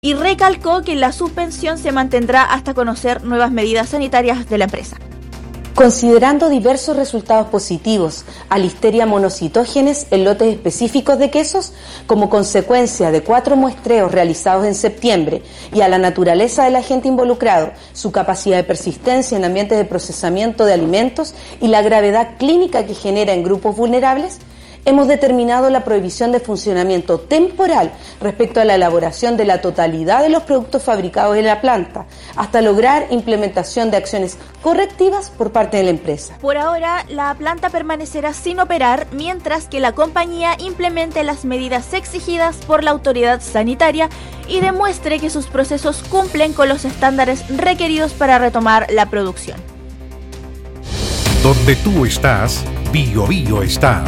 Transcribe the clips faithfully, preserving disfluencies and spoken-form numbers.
y recalcó que la suspensión se mantendrá hasta conocer nuevas medidas sanitarias de la empresa. Considerando diversos resultados positivos a Listeria monocytogenes en lotes específicos de quesos, como consecuencia de cuatro muestreos realizados en septiembre, y a la naturaleza del agente involucrado, su capacidad de persistencia en ambientes de procesamiento de alimentos y la gravedad clínica que genera en grupos vulnerables, hemos determinado la prohibición de funcionamiento temporal respecto a la elaboración de la totalidad de los productos fabricados en la planta, hasta lograr implementación de acciones correctivas por parte de la empresa. Por ahora, la planta permanecerá sin operar mientras que la compañía implemente las medidas exigidas por la autoridad sanitaria y demuestre que sus procesos cumplen con los estándares requeridos para retomar la producción. Donde tú estás, Bio Bio está.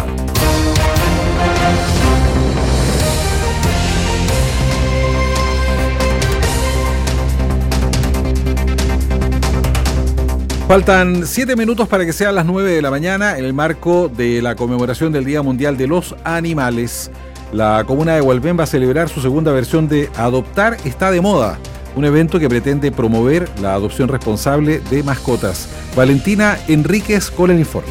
Faltan siete minutos para que sean las nueve de la mañana en el marco de la conmemoración del Día Mundial de los Animales. La comuna de Hualpén va a celebrar su segunda versión de Adoptar está de moda, un evento que pretende promover la adopción responsable de mascotas. Valentina Enríquez con el informe.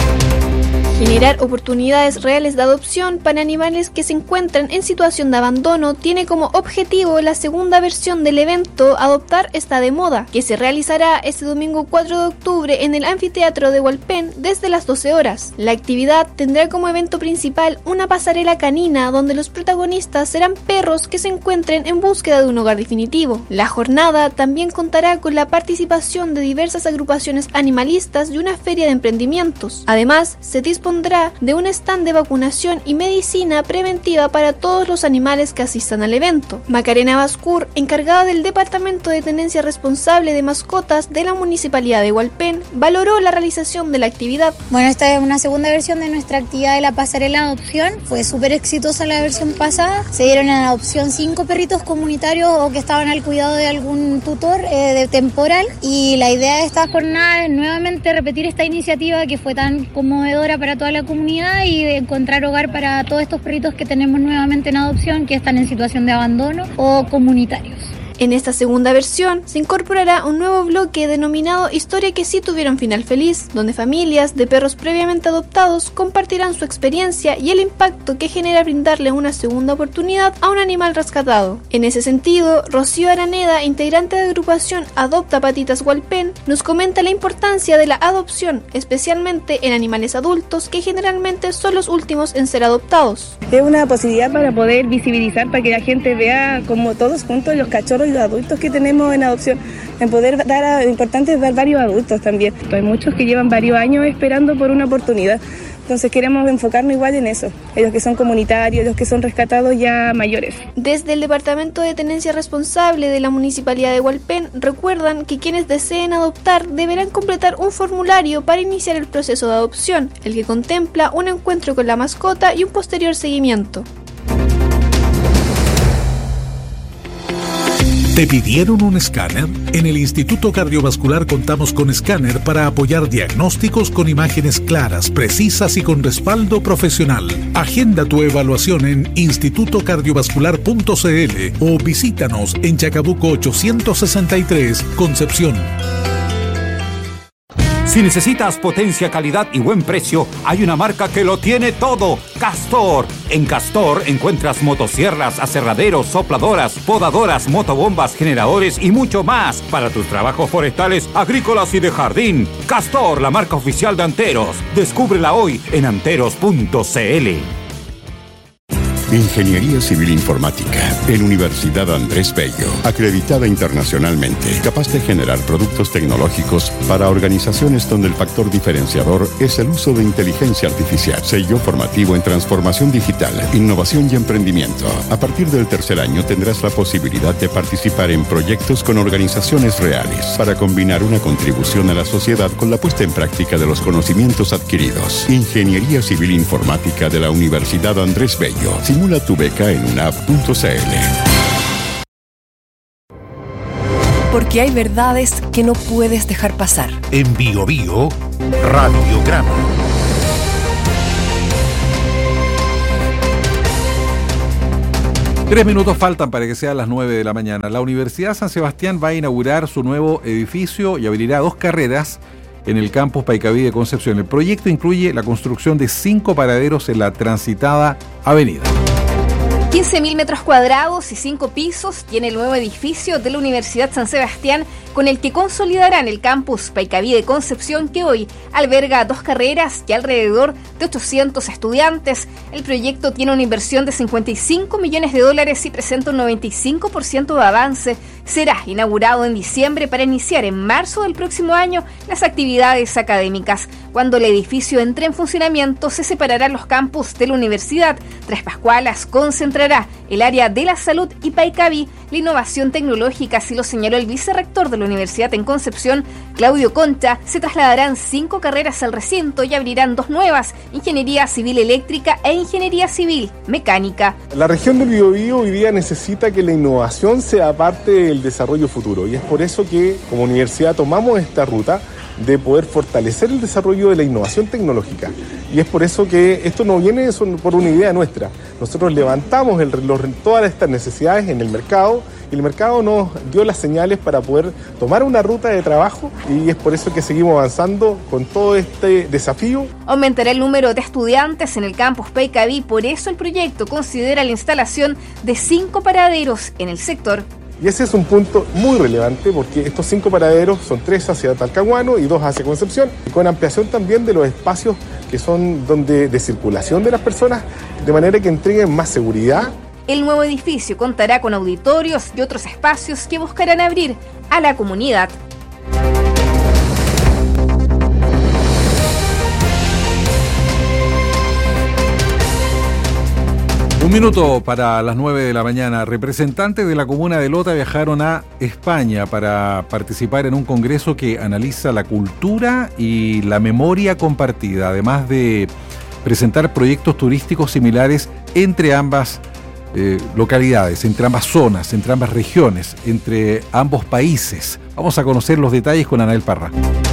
Generar oportunidades reales de adopción para animales que se encuentran en situación de abandono tiene como objetivo la segunda versión del evento Adoptar está de moda, que se realizará este domingo cuatro de octubre en el anfiteatro de Hualpén desde las doce horas. La actividad tendrá como evento principal una pasarela canina donde los protagonistas serán perros que se encuentren en búsqueda de un hogar definitivo. La jornada también contará con la participación de diversas agrupaciones animalistas y una feria de emprendimientos. Además, se dispondrá de un stand de vacunación y medicina preventiva para todos los animales que asistan al evento. Macarena Bascur, encargada del Departamento de Tenencia Responsable de Mascotas de la Municipalidad de Hualpén, valoró la realización de la actividad. Bueno, esta es una segunda versión de nuestra actividad de la pasarela adopción. Fue súper exitosa la versión pasada. Se dieron en adopción cinco perritos comunitarios o que estaban al cuidado de algún tutor eh, de temporal, y la idea de esta jornada es nuevamente repetir esta iniciativa que fue tan conmovedora para toda la comunidad y de encontrar hogar para todos estos perritos que tenemos nuevamente en adopción, que están en situación de abandono o comunitarios. En esta segunda versión se incorporará un nuevo bloque denominado Historia que sí tuvieron final feliz, donde familias de perros previamente adoptados compartirán su experiencia y el impacto que genera brindarle una segunda oportunidad a un animal rescatado. En ese sentido, Rocío Araneda, integrante de agrupación Adopta Patitas Hualpén, nos comenta la importancia de la adopción, especialmente en animales adultos que generalmente son los últimos en ser adoptados. Es una posibilidad para poder visibilizar, para que la gente vea como todos juntos los cachorros y los adultos que tenemos en adopción, en poder dar, a, importante es dar varios adultos también. Hay muchos que llevan varios años esperando por una oportunidad, entonces queremos enfocarnos igual en eso, en los que son comunitarios, los que son rescatados ya mayores. Desde el Departamento de Tenencia Responsable de la Municipalidad de Hualpén recuerdan que quienes deseen adoptar deberán completar un formulario para iniciar el proceso de adopción, el que contempla un encuentro con la mascota y un posterior seguimiento. ¿Te pidieron un escáner? En el Instituto Cardiovascular contamos con escáner para apoyar diagnósticos con imágenes claras, precisas y con respaldo profesional. Agenda tu evaluación en instituto cardiovascular punto c l o visítanos en Chacabuco ochocientos sesenta y tres, Concepción. Si necesitas potencia, calidad y buen precio, hay una marca que lo tiene todo: Castor. En Castor encuentras motosierras, aserraderos, sopladoras, podadoras, motobombas, generadores y mucho más para tus trabajos forestales, agrícolas y de jardín. Castor, la marca oficial de Anteros. Descúbrela hoy en anteros punto c l. Ingeniería Civil Informática en Universidad Andrés Bello, acreditada internacionalmente, capaz de generar productos tecnológicos para organizaciones donde el factor diferenciador es el uso de inteligencia artificial. Sello formativo en transformación digital, innovación y emprendimiento. A partir del tercer año tendrás la posibilidad de participar en proyectos con organizaciones reales para combinar una contribución a la sociedad con la puesta en práctica de los conocimientos adquiridos. Ingeniería Civil Informática de la Universidad Andrés Bello. Simula tu beca en unap punto c l. Porque hay verdades que no puedes dejar pasar. En Bio Bio, Radiograma. Tres minutos faltan para que sean las nueve de la mañana. La Universidad San Sebastián va a inaugurar su nuevo edificio y abrirá dos carreras en el campus Paicaví de Concepción. El proyecto incluye la construcción de cinco paraderos en la transitada avenida. quince mil metros cuadrados y cinco pisos tiene el nuevo edificio de la Universidad San Sebastián, con el que consolidarán el campus Paicaví de Concepción, que hoy alberga dos carreras y alrededor de ochocientos estudiantes. El proyecto tiene una inversión de cincuenta y cinco millones de dólares y presenta un noventa y cinco por ciento de avance. Será inaugurado en diciembre para iniciar en marzo del próximo año las actividades académicas. Cuando el edificio entre en funcionamiento, se separarán los campus de la universidad. Tres Pascualas concentrará el área de la salud y Paicaví la innovación tecnológica, así lo señaló el vicerrector de la universidad en Concepción, Claudio Concha. Se trasladarán cinco carreras al recinto y abrirán dos nuevas: Ingeniería Civil Eléctrica e Ingeniería Civil Mecánica. La región del Biobío hoy día necesita que la innovación sea parte del desarrollo futuro, y es por eso que como universidad tomamos esta ruta de poder fortalecer el desarrollo de la innovación tecnológica. Y es por eso que esto no viene por una idea nuestra. Nosotros levantamos el, los, todas estas necesidades en el mercado, y el mercado nos dio las señales para poder tomar una ruta de trabajo, y es por eso que seguimos avanzando con todo este desafío. Aumentará el número de estudiantes en el campus Paicaví, por eso el proyecto considera la instalación de cinco paraderos en el sector. Y ese es un punto muy relevante, porque estos cinco paraderos son tres hacia Talcahuano y dos hacia Concepción, y con ampliación también de los espacios que son donde de circulación de las personas, de manera que entreguen más seguridad. El nuevo edificio contará con auditorios y otros espacios que buscarán abrir a la comunidad. Un minuto para las nueve de la mañana. Representantes de la comuna de Lota viajaron a España para participar en un congreso que analiza la cultura y la memoria compartida, además de presentar proyectos turísticos similares entre ambas eh, localidades, entre ambas zonas, entre ambas regiones, entre ambos países. Vamos a conocer los detalles con Anael Parra.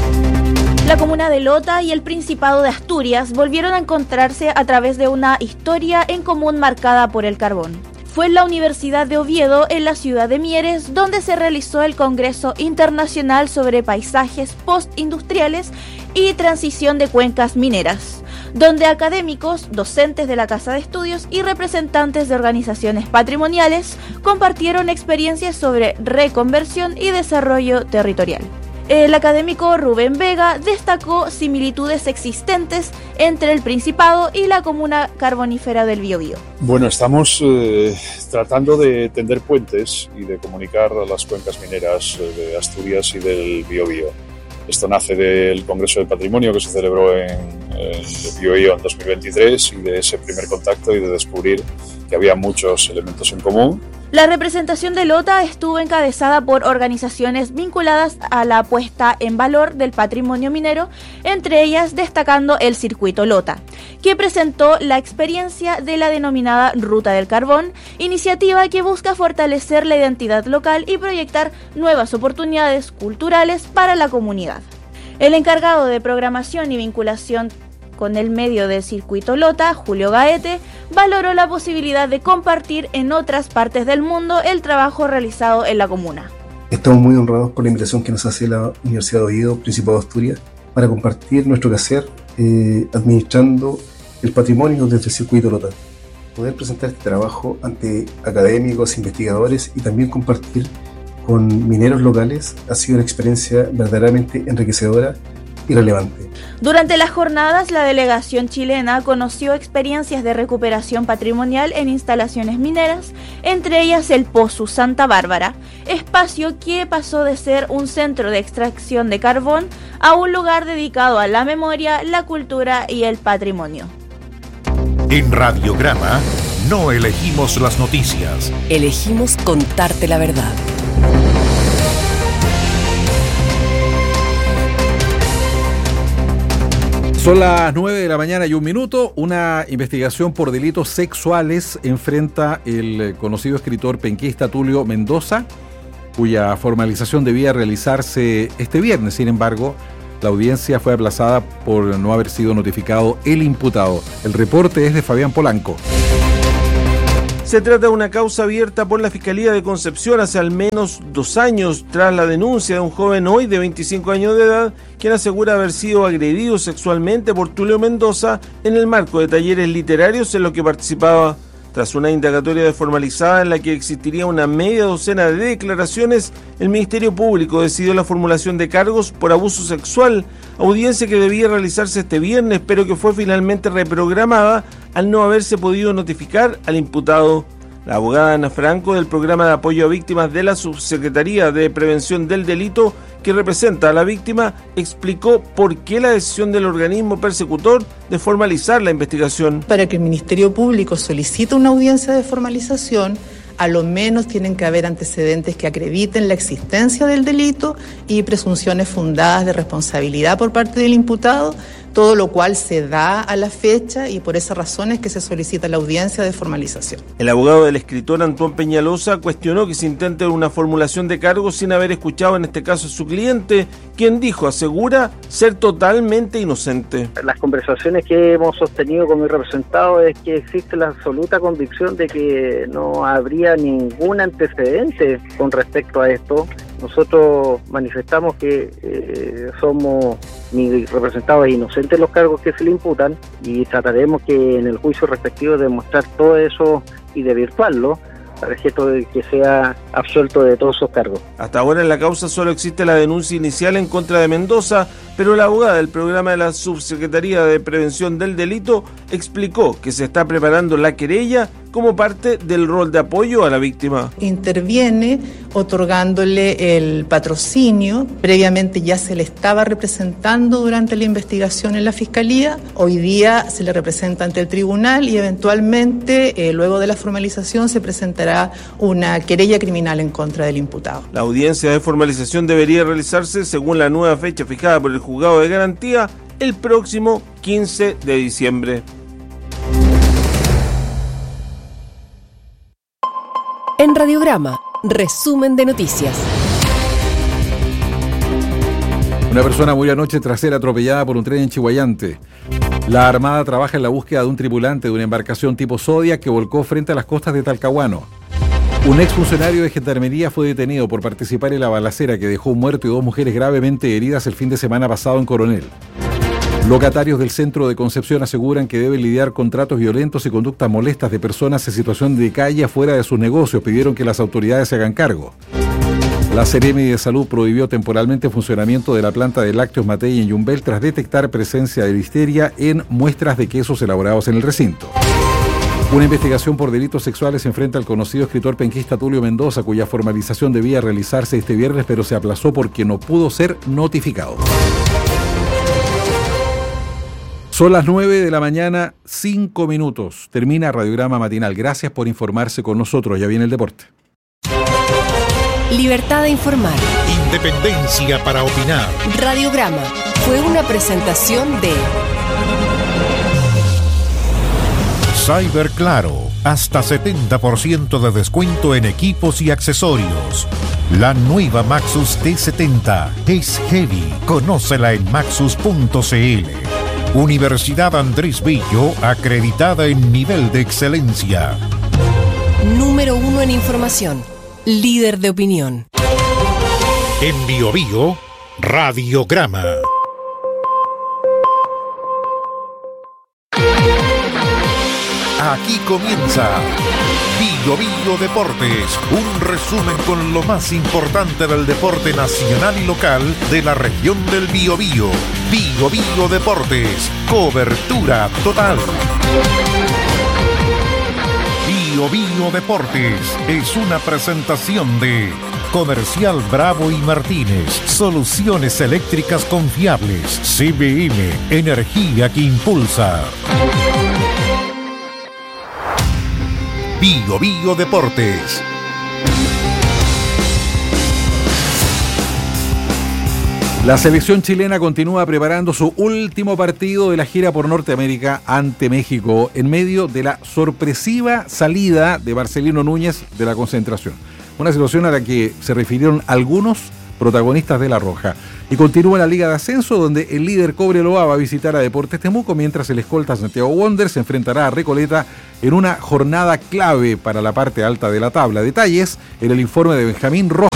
La comuna de Lota y el Principado de Asturias volvieron a encontrarse a través de una historia en común marcada por el carbón. Fue en la Universidad de Oviedo, en la ciudad de Mieres, donde se realizó el Congreso Internacional sobre Paisajes Postindustriales y Transición de Cuencas Mineras, donde académicos, docentes de la Casa de Estudios y representantes de organizaciones patrimoniales compartieron experiencias sobre reconversión y desarrollo territorial. El académico Rubén Vega destacó similitudes existentes entre el Principado y la comuna carbonífera del Biobío. Bueno, estamos eh, tratando de tender puentes y de comunicar a las cuencas mineras de Asturias y del Biobío. Esto nace del Congreso del Patrimonio que se celebró en, en el Biobío en dos mil veintitrés, y de ese primer contacto y de descubrir que había muchos elementos en común. La representación de Lota estuvo encabezada por organizaciones vinculadas a la puesta en valor del patrimonio minero, entre ellas destacando el Circuito Lota, que presentó la experiencia de la denominada Ruta del Carbón, iniciativa que busca fortalecer la identidad local y proyectar nuevas oportunidades culturales para la comunidad. El encargado de programación y vinculación con el medio del Circuito Lota, Julio Gaete, valoró la posibilidad de compartir en otras partes del mundo el trabajo realizado en la comuna. Estamos muy honrados por la invitación que nos hace la Universidad de Oviedo, Principado de Asturias, para compartir nuestro quehacer eh, administrando el patrimonio desde el Circuito Lota. Poder presentar este trabajo ante académicos, investigadores y también compartir con mineros locales ha sido una experiencia verdaderamente enriquecedora y relevante. Durante las jornadas, la delegación chilena conoció experiencias de recuperación patrimonial en instalaciones mineras, entre ellas el Pozo Santa Bárbara, espacio que pasó de ser un centro de extracción de carbón a un lugar dedicado a la memoria, la cultura y el patrimonio. En Radiograma no elegimos las noticias. Elegimos contarte la verdad. Son las nueve de la mañana y un minuto. Una investigación por delitos sexuales enfrenta el conocido escritor penquista Tulio Mendoza, cuya formalización debía realizarse este viernes. Sin embargo, la audiencia fue aplazada por no haber sido notificado el imputado. El reporte es de Fabián Polanco. Se trata de una causa abierta por la Fiscalía de Concepción hace al menos dos años, tras la denuncia de un joven hoy de veinticinco años de edad, quien asegura haber sido agredido sexualmente por Tulio Mendoza en el marco de talleres literarios en los que participaba. Tras una indagatoria formalizada en la que existiría una media docena de declaraciones, el Ministerio Público decidió la formulación de cargos por abuso sexual, audiencia que debía realizarse este viernes, pero que fue finalmente reprogramada al no haberse podido notificar al imputado. La abogada Ana Franco, del programa de apoyo a víctimas de la Subsecretaría de Prevención del Delito, que representa a la víctima, explicó por qué la decisión del organismo persecutor de formalizar la investigación. Para que el Ministerio Público solicite una audiencia de formalización, a lo menos tienen que haber antecedentes que acrediten la existencia del delito y presunciones fundadas de responsabilidad por parte del imputado, todo lo cual se da a la fecha y por esa razón es que se solicita la audiencia de formalización. El abogado del escritor Antón Peñalosa cuestionó que se intente una formulación de cargos sin haber escuchado en este caso a su cliente, quien dijo, asegura, ser totalmente inocente. Las conversaciones que hemos sostenido con mi representado es que existe la absoluta convicción de que no habría ningún antecedente con respecto a esto. Nosotros manifestamos que eh, somos, mi representado es inocente en los cargos que se le imputan y trataremos que en el juicio respectivo demostrar todo eso y de virtuarlo para que sea absuelto de todos esos cargos. Hasta ahora en la causa solo existe la denuncia inicial en contra de Mendoza, pero la abogada del programa de la Subsecretaría de Prevención del Delito explicó que se está preparando la querella como parte del rol de apoyo a la víctima. Interviene otorgándole el patrocinio, previamente ya se le estaba representando durante la investigación en la Fiscalía, hoy día se le representa ante el tribunal y eventualmente, eh, luego de la formalización, se presentará una querella criminal en contra del imputado. La audiencia de formalización debería realizarse según la nueva fecha fijada por el Juzgado de Garantía el próximo quince de diciembre. En Radiograma, resumen de noticias. Una persona murió anoche tras ser atropellada por un tren en Chihuayante. La Armada trabaja en la búsqueda de un tripulante de una embarcación tipo Zodiac que volcó frente a las costas de Talcahuano. Un exfuncionario de Gendarmería fue detenido por participar en la balacera que dejó un muerto y dos mujeres gravemente heridas el fin de semana pasado en Coronel. Locatarios del centro de Concepción aseguran que deben lidiar con tratos violentos y conductas molestas de personas en situación de calle afuera de sus negocios. Pidieron que las autoridades se hagan cargo. La Seremi de Salud prohibió temporalmente el funcionamiento de la planta de lácteos Matei en Yumbel tras detectar presencia de listeria en muestras de quesos elaborados en el recinto. Una investigación por delitos sexuales enfrenta al conocido escritor penquista Tulio Mendoza, cuya formalización debía realizarse este viernes, pero se aplazó porque no pudo ser notificado. Son las nueve de la mañana, cinco minutos. Termina Radiograma Matinal. Gracias por informarse con nosotros. Ya viene el deporte. Libertad de informar. Independencia para opinar. Radiograma fue una presentación de Cyber Claro. Hasta setenta por ciento de descuento en equipos y accesorios. La nueva Maxus T setenta es heavy. Conócela en maxus punto c l. Universidad Andrés Bello, acreditada en nivel de excelencia. Número uno en información. Líder de opinión. En Bio Bio, Radiograma. Aquí comienza Bio Bio Deportes, un resumen con lo más importante del deporte nacional y local de la región del Biobío. Bio Bio Deportes, cobertura total. Bio Bio Deportes es una presentación de Comercial Bravo y Martínez, soluciones eléctricas confiables. C B M, energía que impulsa. Bio Bio Deportes. La selección chilena continúa preparando su último partido de la gira por Norteamérica ante México en medio de la sorpresiva salida de Marcelino Núñez de la concentración. Una situación a la que se refirieron algunos protagonistas de La Roja. Y continúa la Liga de Ascenso, donde el líder Cobreloa va a visitar a Deportes Temuco, mientras el escolta Santiago Wanderers se enfrentará a Recoleta en una jornada clave para la parte alta de la tabla. Detalles en el informe de Benjamín Rojas.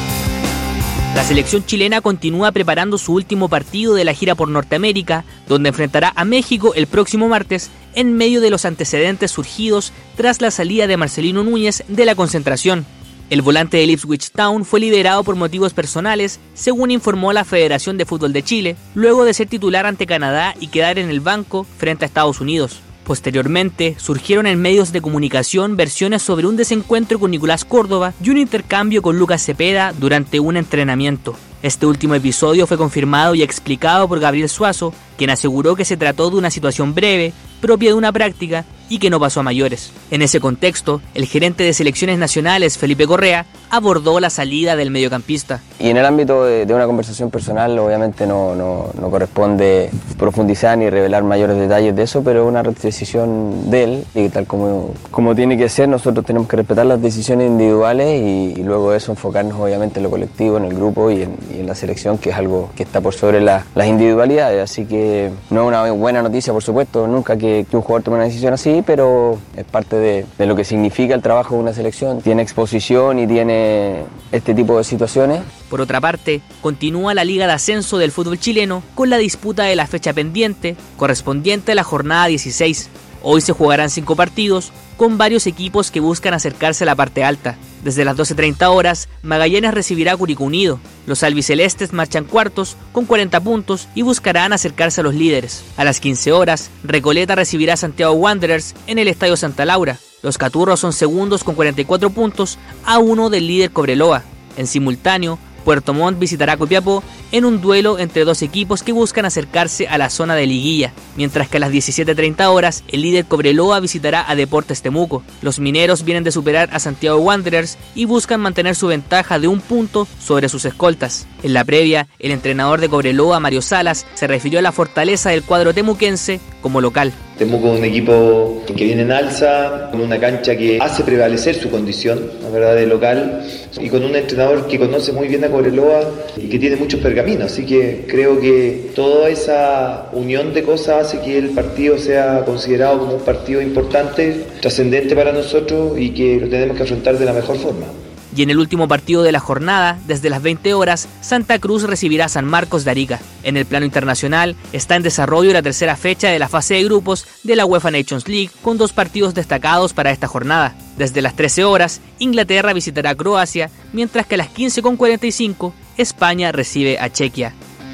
La selección chilena continúa preparando su último partido de la gira por Norteamérica, donde enfrentará a México el próximo martes, en medio de los antecedentes surgidos tras la salida de Marcelino Núñez de la concentración. El volante del Ipswich Town fue liberado por motivos personales, según informó la Federación de Fútbol de Chile, luego de ser titular ante Canadá y quedar en el banco frente a Estados Unidos. Posteriormente, surgieron en medios de comunicación versiones sobre un desencuentro con Nicolás Córdoba y un intercambio con Lucas Cepeda durante un entrenamiento. Este último episodio fue confirmado y explicado por Gabriel Suazo, quien aseguró que se trató de una situación breve, propia de una práctica y que no pasó a mayores. En ese contexto, el gerente de selecciones nacionales, Felipe Correa, abordó la salida del mediocampista. Y en el ámbito de, de una conversación personal, obviamente no, no, no corresponde profundizar ni revelar mayores detalles de eso, pero es una decisión de él, y tal como, como tiene que ser, nosotros tenemos que respetar las decisiones individuales y, y luego de eso enfocarnos obviamente en lo colectivo, en el grupo y en, y en la selección, que es algo que está por sobre la, las individualidades, así que no es una buena noticia, por supuesto, nunca que, que un jugador tome una decisión así, pero es parte de, de lo que significa el trabajo de una selección. Tiene exposición y tiene este tipo de situaciones. Por otra parte, continúa la Liga de Ascenso del fútbol chileno con la disputa de la fecha pendiente, correspondiente a la jornada dieciséis. Hoy se jugarán cinco partidos, con varios equipos que buscan acercarse a la parte alta. Desde las doce treinta horas, Magallanes recibirá a Curicó Unido. Los albicelestes marchan cuartos con cuarenta puntos y buscarán acercarse a los líderes. A las quince horas, Recoleta recibirá a Santiago Wanderers en el Estadio Santa Laura. Los caturros son segundos con cuarenta y cuatro puntos a uno del líder Cobreloa. En simultáneo, Puerto Montt visitará a Copiapó en un duelo entre dos equipos que buscan acercarse a la zona de liguilla, mientras que a las diecisiete treinta horas el líder Cobreloa visitará a Deportes Temuco. Los mineros vienen de superar a Santiago Wanderers y buscan mantener su ventaja de un punto sobre sus escoltas. En la previa, el entrenador de Cobreloa, Mario Salas, se refirió a la fortaleza del cuadro temuquense como local. Temuco es un equipo que viene en alza, con una cancha que hace prevalecer su condición, la verdad, de local, y con un entrenador que conoce muy bien a Cobreloa y que tiene muchos pergaminos, así que creo que toda esa unión de cosas hace que el partido sea considerado como un partido importante, trascendente para nosotros y que lo tenemos que afrontar de la mejor forma. Y en el último partido de la jornada, desde las veinte horas, Santa Cruz recibirá a San Marcos de Arica. En el plano internacional, está en desarrollo la tercera fecha de la fase de grupos de la UEFA Nations League, con dos partidos destacados para esta jornada. Desde las trece horas, Inglaterra visitará a Croacia, mientras que a las quince con cuarenta y cinco, España recibe a Chequia.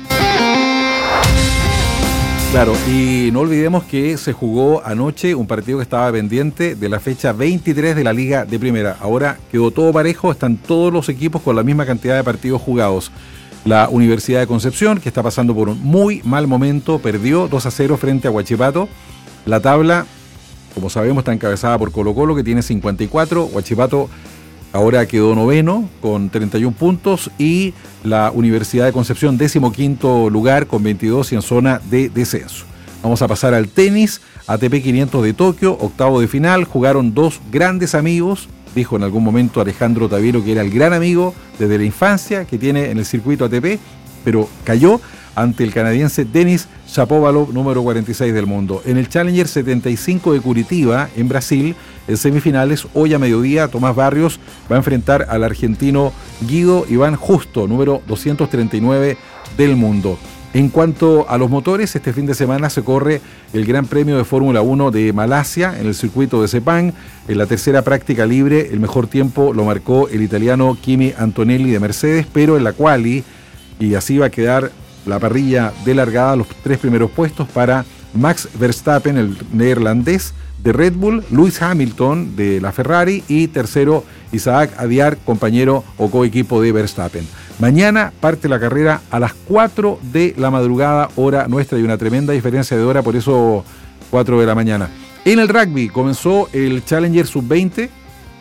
Claro, y no olvidemos que se jugó anoche un partido que estaba pendiente de la fecha veintitrés de la Liga de Primera. Ahora quedó todo parejo, están todos los equipos con la misma cantidad de partidos jugados. La Universidad de Concepción, que está pasando por un muy mal momento, perdió dos a cero frente a Huachipato. La tabla, como sabemos, está encabezada por Colo Colo, que tiene cincuenta y cuatro. Huachipato ahora quedó noveno con treinta y un puntos y la Universidad de Concepción décimo quinto lugar con veintidós y en zona de descenso. Vamos a pasar al tenis. A T P quinientos de Tokio, octavo de final, jugaron dos grandes amigos. Dijo en algún momento Alejandro Taviero que era el gran amigo desde la infancia que tiene en el circuito A T P, pero cayó ante el canadiense Denis Shapovalov, número cuarenta y seis del mundo. En el Challenger setenta y cinco de Curitiba, en Brasil, en semifinales, hoy a mediodía, Tomás Barrios va a enfrentar al argentino Guido Iván Justo, número doscientos treinta y nueve del mundo. En cuanto a los motores, este fin de semana se corre el Gran Premio de Fórmula uno de Malasia en el circuito de Sepang. En la tercera práctica libre, el mejor tiempo lo marcó el italiano Kimi Antonelli de Mercedes, pero en la quali, y así va a quedar la parrilla de largada, los tres primeros puestos para Max Verstappen, el neerlandés de Red Bull, Lewis Hamilton de la Ferrari y tercero Isaac Adiar, compañero o coequipo de Verstappen. Mañana parte la carrera a las cuatro de la madrugada, hora nuestra, y una tremenda diferencia de hora, por eso cuatro de la mañana. En el rugby comenzó el Challenger sub veinte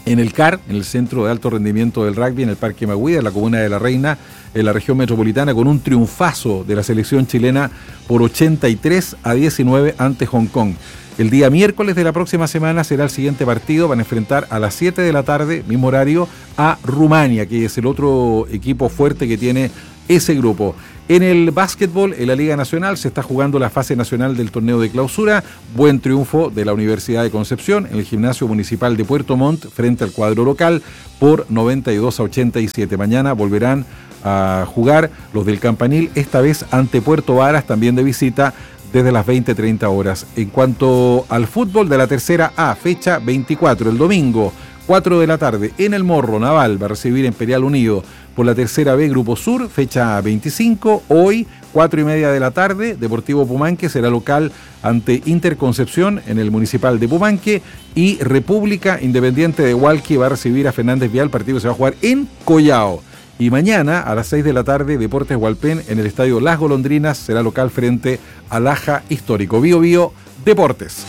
en el C A R, en el Centro de Alto Rendimiento del Rugby, en el Parque Maguida, en la comuna de La Reina, en la región metropolitana, con un triunfazo de la selección chilena por ochenta y tres a diecinueve ante Hong Kong. El día miércoles de la próxima semana será el siguiente partido. Van a enfrentar a las siete de la tarde, mismo horario, a Rumania, que es el otro equipo fuerte que tiene ese grupo. En el básquetbol, en la Liga Nacional, se está jugando la fase nacional del torneo de clausura. Buen triunfo de la Universidad de Concepción en el Gimnasio Municipal de Puerto Montt frente al cuadro local por noventa y dos a ochenta y siete. Mañana volverán a jugar los del Campanil, esta vez ante Puerto Varas, también de visita, desde las veinte treinta horas. En cuanto al fútbol de la tercera A, fecha veinticuatro, el domingo, cuatro de la tarde, en el Morro, Naval va a recibir Imperial Unido por la tercera B, Grupo Sur, fecha veinticinco. Hoy, cuatro y media de la tarde, Deportivo Pumanque será local ante Interconcepción en el Municipal de Pumanque, y República Independiente de Hualqui va a recibir a Fernández Vial. El partido se va a jugar en Collao. Y mañana a las seis de la tarde, Deportes Hualpén en el Estadio Las Golondrinas será local frente al Aja Histórico. Bio Bio Deportes.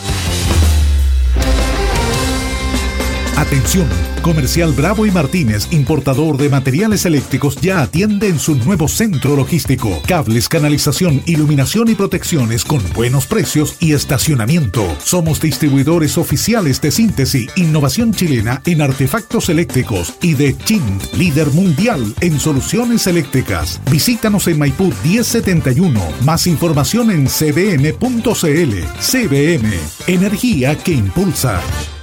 Atención, Comercial Bravo y Martínez, importador de materiales eléctricos, ya atiende en su nuevo centro logístico. Cables, canalización, iluminación y protecciones con buenos precios y estacionamiento. Somos distribuidores oficiales de Síntesis, innovación chilena en artefactos eléctricos, y de Chint, líder mundial en soluciones eléctricas. Visítanos en Maipú diez setenta y uno. Más información en c b m punto c l. C B M, energía que impulsa.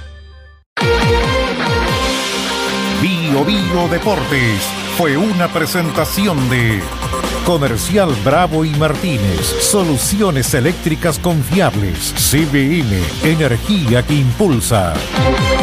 Bio Bio Deportes fue una presentación de Comercial Bravo y Martínez, soluciones eléctricas confiables. C B M, energía que impulsa.